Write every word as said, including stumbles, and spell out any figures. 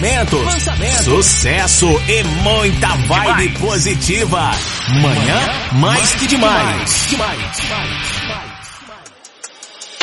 lançamentos, lançamentos, sucesso e muita vibe demais. Positiva. Manhã mais que demais. demais. demais. demais.